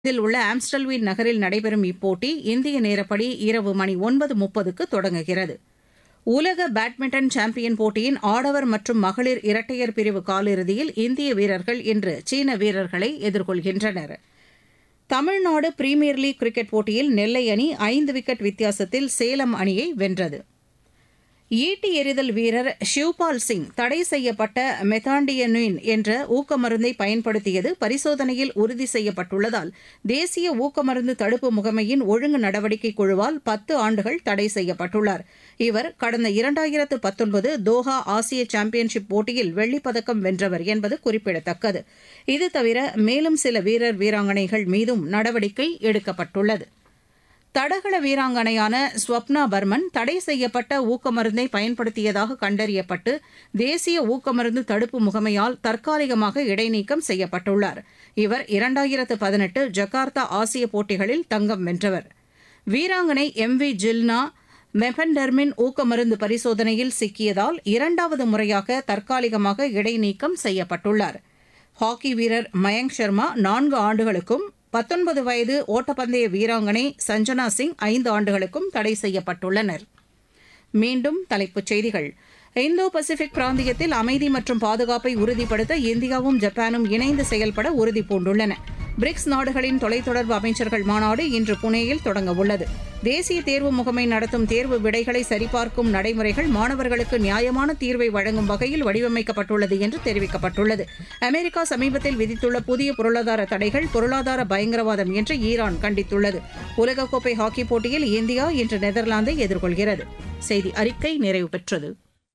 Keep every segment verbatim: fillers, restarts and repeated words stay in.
இதில் உள்ள ஆம்ஸ்டல்வீன் நகரில் நடைபெறும் இப்போட்டி இந்திய நேரப்படி இரவு மணி ஒன்பது முப்பதுக்கு தொடங்குகிறது. உலக பேட்மிண்டன் சாம்பியன் போட்டியின் ஆடவர் மற்றும் மகளிர் இரட்டையர் பிரிவு காலிறுதியில் இந்திய வீரர்கள் இன்று சீன வீரர்களை எதிர்கொள்கின்றனர். தமிழ்நாடு பிரீமியர் லீக் கிரிக்கெட் போட்டியில் நெல்லை அணி ஐந்து விக்கெட் வித்தியாசத்தில் சேலம் அணியை வென்றது. ஈட்டி எறிதல் வீரர் ஷிவ்பால் சிங் தடை செய்யப்பட்ட மெத்தாண்டியனின் என்ற ஊக்கமருந்தை பயன்படுத்தியது பரிசோதனையில் உறுதி செய்யப்பட்டுள்ளதால் தேசிய ஊக்கமருந்து தடுப்பு முகமையின் ஒழுங்கு நடவடிக்கை குழுவால் பத்து ஆண்டுகள் தடை செய்யப்பட்டுள்ளார். இவர் கடந்த இரண்டாயிரத்து பத்தொன்பது தோஹா ஆசிய சாம்பியன்ஷிப் போட்டியில் வெள்ளிப்பதக்கம் வென்றவர் என்பது குறிப்பிடத்தக்கது. இது தவிர மேலும் சில வீரர் வீராங்கனைகள் மீதும் நடவடிக்கை எடுக்கப்பட்டுள்ளது. தடகள வீராங்கனையான ஸ்வப்னா பர்மன் தடை செய்யப்பட்ட ஊக்கமருந்தை பயன்படுத்தியதாக கண்டறியப்பட்டு தேசிய ஊக்கமருந்து தடுப்பு முகமையால் தற்காலிகமாக இடைநீக்கம் செய்யப்பட்டுள்ளார். இவர் இரண்டாயிரத்து பதினெட்டு ஜகார்த்தா ஆசிய போட்டிகளில் தங்கம் வென்றவர். வீராங்கனை எம் வி ஜில்னா மெபென்டர்மின் ஊக்கமருந்து பரிசோதனையில் சிக்கியதால் இரண்டாவது முறையாக தற்காலிகமாக இடைநீக்கம் செய்யப்பட்டுள்ளார். ஹாக்கி வீரர் மயங்க் சர்மா நான்கு ஆண்டுகளுக்கும் பத்தொன்பது வயது ஓட்டப்பந்தய வீராங்கனை சஞ்சனா சிங் ஐந்து ஆண்டுகளுக்கும் தடை செய்யப்பட்டுள்ளனர். மீண்டும் தலைப்புச் செய்திகள். இந்தோ பசிபிக் பிராந்தியத்தில் அமைதி மற்றும் பாதுகாப்பை உறுதிப்படுத்த இந்தியாவும் ஜப்பானும் இணைந்து செயல்பட உறுதிபூண்டுள்ளன. பிரிக்ஸ் நாடுகளின் தொலைத்தொடர்பு அமைச்சர்கள் மாநாடு இன்று புனேயில் தொடங்கவுள்ளது. தேசிய தேர்வு முகமை நடத்தும் தேர்வு விடைகளை சரிபார்க்கும் நடைமுறைகள் மாணவர்களுக்கு நியாயமான தீர்வை வழங்கும் வகையில் வடிவமைக்கப்பட்டுள்ளது என்று தெரிவிக்கப்பட்டுள்ளது. அமெரிக்கா சமீபத்தில் விதித்துள்ள புதிய பொருளாதார தடைகள் பொருளாதார பயங்கரவாதம் என்று ஈரான் கண்டித்துள்ளது. உலகக்கோப்பை ஹாக்கி போட்டியில் இந்தியா இன்று நெதர்லாந்தை எதிர்கொள்கிறது. செய்தி அறிக்கை நிறைவு பெற்றது.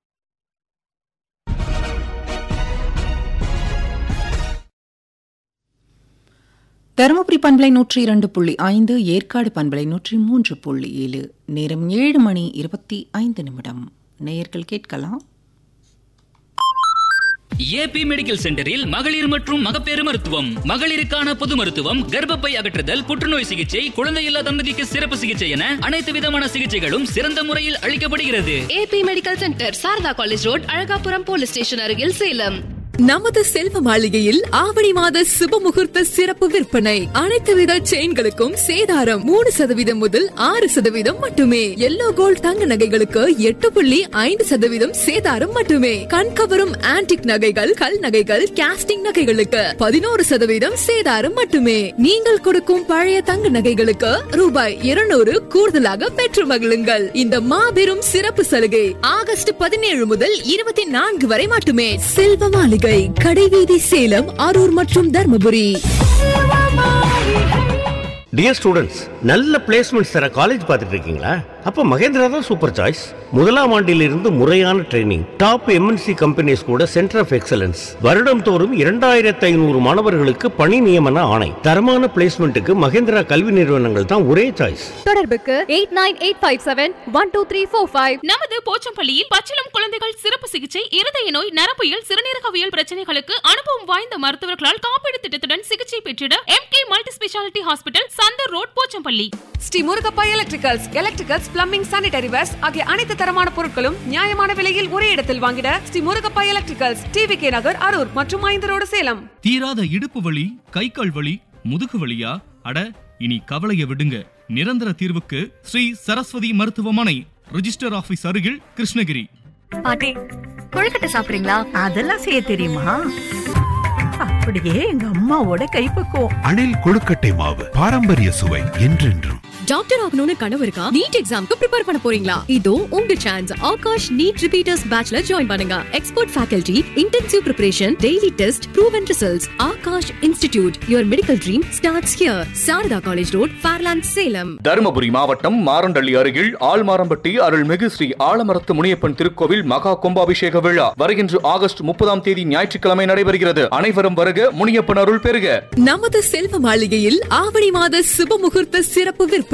தருமபுரி பண்பலை நூற்றி இரண்டு புள்ளி ஐந்து, ஏற்காடு பண்பலை நூற்றி மூன்று புள்ளி ஏழு. நேரம் ஏழு மணி இருபத்தி ஐந்து நிமிடம். நேயர்கள் கேட்கலாம். ஏபி மெடிக்கல் சென்டரில் மகளிர் மற்றும் மகப்பேறு மருத்துவம், மகளிருக்கான பொது மருத்துவம், கர்ப்பப்பை அகற்றுதல், புற்றுநோய் சிகிச்சை, குழந்தையில்லா தம்பதிக்கு சிறப்பு சிகிச்சை என அனைத்து விதமான சிகிச்சைகளும் சிறந்த முறையில் அளிக்கப்படுகிறது. AB medical centre, Saradha college road, Alagapuram police station அருகில், சேலம். நமது செல்வ மாளிகையில் ஆவணி மாத சுப முகூர்த்த சிறப்பு விற்பனை. அனைத்து வித செயின்களுக்கும் சேதாரம் மூணு சதவீதம் முதல் ஆறு சதவீதம் மட்டுமே. எல்லோ கோல்ட் தங்க நகைகளுக்கு எட்டு புள்ளி ஐந்து சதவீதம் சேதாரம் மட்டுமே. கண்கவரும் ஆன்டிக் நகைகள், கல் நகைகள், காஸ்டிங் நகைகளுக்கு பதினோரு சதவீதம் சேதாரம் மட்டுமே. நீங்கள் கொடுக்கும் பழைய தங்க நகைகளுக்கு ரூபாய் இருநூறு கூடுதலாக பெற்று மகிழுங்கள். இந்த மாபெரும் சிறப்பு சலுகை ஆகஸ்ட் பதினேழு முதல் இருபத்தி நான்கு வரை மட்டுமே. செல்வ மாளிகை, கடைவீதி, சேலம், அரூர் மற்றும் தர்மபுரி. டியர் ஸ்டூடெண்ட்ஸ், நல்ல பிளேஸ்மெண்ட்ஸ் தர காலேஜ் பார்த்துட்டு இருக்கீங்களா? அப்ப மகேந்திரா தான் சூப்பர் சாய்ஸ். முதலாம் ஆண்டிலிருந்து முறையான ட்ரைனிங், டாப் எம்என்சி கம்பெனிஸ் கூட சென்டர் ஆஃப் எக்ஸலன்ஸ், வருடம் தோறும் இரண்டாயிரத்தி ஐநூறு மாணவர்களுக்கு பணி நியமன ஆணை. தரமான பிளேஸ்மெண்ட்டுக்கு மகேந்திரா கல்வி நிறுவனங்கள் தான் ஒரே சாய்ஸ். தொடர்புக்கு eight nine eight five seven one two three four five. நமது போச்சம்பள்ளியில் பச்சிளம் குழந்தைகள் சிறப்பு சிகிச்சை, இருதய நோய், நரம்பியல், சிறுநீரகவியல் பிரச்சனைகளுக்கு அனுபவம் வாய்ந்த மருத்துவர்களால் காப்பீடு திட்டத்துடன் சிகிச்சை பெற்றிட M K multi speciality hospital, Chandar road, Pochampalli. Sri Murugappa electricals, electricals, plumbing, sanitary verse ஆகிய அனைத்து தரமான பொருட்களும் நியாயமான விலையில் ஒரே இடத்தில் வாங்கிட Sri Murugappa electricals, TV K நகர், அரூர் மற்றும் ஐந்து ரோடு, சேலம். தீராத இடுப்பு வலி, கை கால் வலி, முதுகு வலியா? அட, இனி கவலைய விடுங்க. நிரந்தர தீர்வுக்கு ஸ்ரீ சரஸ்வதி மருத்துவமனை, ரிஜிஸ்டர் ஆபீஸ் அருகில், கிருஷ்ணகிரி. பாட்டி, கொழுக்கட்டை சாப்பிடுறீங்களா? அதெல்லாம் செய்ய தெரியுமா? அப்படியே எங்க அம்மாவோட கைப்பக்குவம். அணில் கொழுக்கட்டை மாவு, பாரம்பரிய சுவை என்றென்றும். டாக்டர் ஆகணும்னு கனவு இருக்கா? நீட் எக்ஸாம்க்கு ப்ரிப்பேர் பண்ண போறீங்களா? இதோ உங்க chance. Akash NEET repeaters பேட்ச்ல join பண்ணுங்க. Expert faculty, intensive preparation, daily test, proven results. Akash institute, your medical dream starts here. Saradha college road, Fairland, Salem. Dharmapuri மாவட்டம் மாரண்டள்ளி அருகில் ஆழ்மாரம்பட்டி அருள்மிகு ஸ்ரீ ஆலமரத்து முனியப்பன் திருக்கோவில் மகா கும்பாபிஷேக விழா வருகின்ற ஆகஸ்ட் முப்பதாம் தேதி ஞாயிற்றுக்கிழமை நடைபெறுகிறது. அனைவரும் வருக, முனியப்பன் அருள் பெறுக. நமது செல்வ மாளிகையில் ஆவணி மாத சுப முகூர்த்த சிறப்பு விற்பனை.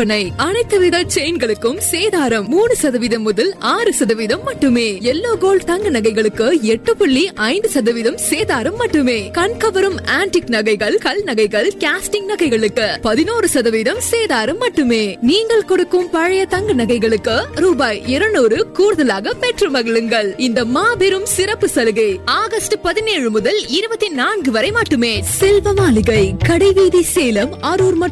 விற்பனை. அனைத்து வித செயின்களுக்கும் சேதாரம் மூணு சதவீதம் முதல் ஆறு சதவீதம் மட்டுமே. எல்லோ கோல்ட் தங்க நகைகளுக்கு எட்டு புள்ளி ஐந்து சதவீதம் சேதாரம் மட்டுமே. கண்கவரும் ஆன்டிக் நகைகள், கல் நகைகள், காஸ்டிங் நகைகளுக்கு பதினோரு சதவீதம் சேதாரம் மட்டுமே. நீங்கள் கொடுக்கும் பழைய தங்க நகைகளுக்கு ரூபாய் இருநூறு கூடுதலாக பெற்று மகிழுங்கள். இந்த மாபெரும் சிறப்பு சலுகை ஆகஸ்ட் பதினேழு முதல் இருபத்தி நான்கு வரை மட்டுமே. செல்வ மாளிகை, கடைவீதி, சேலம், அரூர்.